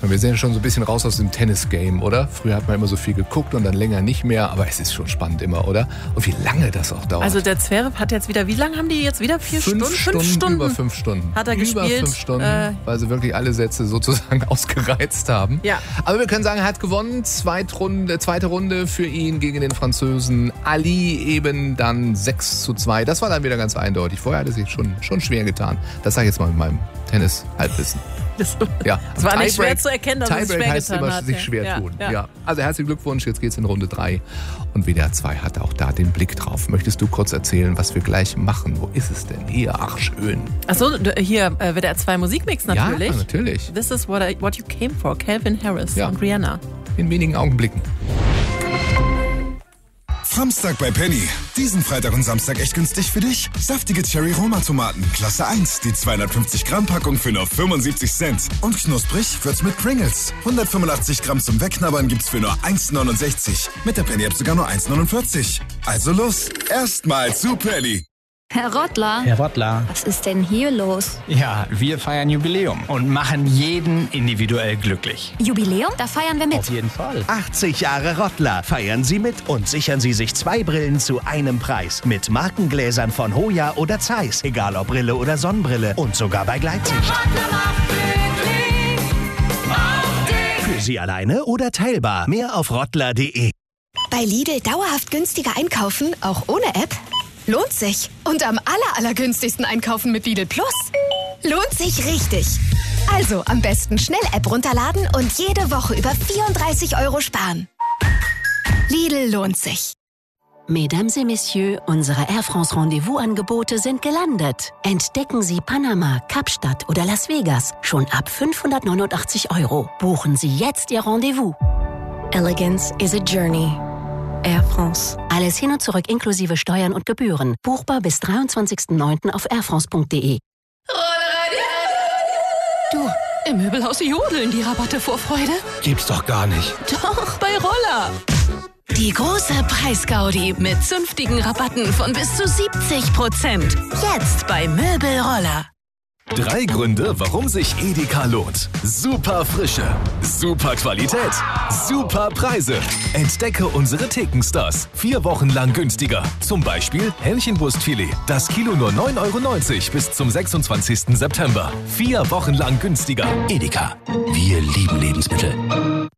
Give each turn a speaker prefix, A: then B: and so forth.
A: Wir sind ja schon so ein bisschen raus aus dem Tennis-Game, oder? Früher hat man immer so viel geguckt und dann länger nicht mehr, aber es ist schon spannend immer, oder? Und wie lange das auch dauert.
B: Also der Zverev hat jetzt wieder, wie lange haben die jetzt wieder? 4 Stunden? 5 Stunden?
A: Über 5 Stunden.
B: Hat er gespielt.
A: Über 5 Stunden, weil sie wirklich alle Sätze sozusagen ausgereizt haben.
B: Ja.
A: Aber wir können sagen, er hat gewonnen. Zweite Runde für ihn gegen den Französen Ali, eben dann 6:2. Das war dann wieder ganz eindeutig. Vorher hat er sich schon schwer getan. Das sage ich jetzt mal mit meinem Tennis-Halbwissen.
B: Das
A: Ja.
B: war nicht schwer zu erkennen, dass es schwer
A: heißt
B: getan
A: immer,
B: hat.
A: sich schwer tun.
B: Ja.
A: Ja. Also herzlichen Glückwunsch, jetzt geht's in Runde 3. Und WDR 2 hat auch da den Blick drauf. Möchtest du kurz erzählen, was wir gleich machen? Wo ist es denn? Hier, ach schön.
B: Achso, hier WDR 2 Musikmix natürlich.
A: Ja, natürlich.
B: This is what you came for. Calvin Harris und Rihanna.
A: In wenigen Augenblicken.
C: Samstag bei Penny. Diesen Freitag und Samstag echt günstig für dich. Saftige Cherry-Roma-Tomaten, Klasse 1, die 250 Gramm Packung für nur 75 Cent. Und knusprig wird's mit Pringles. 185 Gramm zum Wegknabbern gibt's für nur 1,69. Mit der Penny-App sogar nur 1,49. Also los, erstmal zu Penny.
D: Herr Rottler.
E: Herr Rottler.
D: Was ist denn hier los?
E: Ja, wir feiern Jubiläum und machen jeden individuell glücklich.
D: Jubiläum? Da feiern wir mit.
E: Auf jeden Fall.
F: 80 Jahre Rottler. Feiern Sie mit und sichern Sie sich 2 Brillen zu einem Preis. Mit Markengläsern von Hoya oder Zeiss. Egal ob Brille oder Sonnenbrille. Und sogar bei Gleitsicht. Für Sie alleine oder teilbar. Mehr auf rottler.de.
G: Bei Lidl dauerhaft günstiger einkaufen, auch ohne App? Lohnt sich. Und am allergünstigsten einkaufen mit Lidl Plus. Lohnt sich richtig. Also am besten schnell App runterladen und jede Woche über 34 € sparen. Lidl lohnt sich.
H: Mesdames et Messieurs, unsere Air France Rendezvous-Angebote sind gelandet. Entdecken Sie Panama, Kapstadt oder Las Vegas schon ab 589 €. Buchen Sie jetzt Ihr Rendezvous.
G: Elegance is a journey. Air France.
H: Alles hin und zurück inklusive Steuern und Gebühren. Buchbar bis 23.09. auf airfrance.de.
I: Du, im Möbelhaus jodeln die Rabatte vor Freude.
F: Gibt's doch gar nicht.
I: Doch, bei Roller. Die große Preisgaudi mit zünftigen Rabatten von bis zu 70%. Jetzt bei Möbelroller.
J: 3 Gründe, warum sich Edeka lohnt. Super Frische, super Qualität, super Preise. Entdecke unsere Thekenstars. 4 Wochen lang günstiger. Zum Beispiel Hähnchenbrustfilet. Das Kilo nur 9,90 € bis zum 26. September. 4 Wochen lang günstiger. Edeka. Wir lieben Lebensmittel.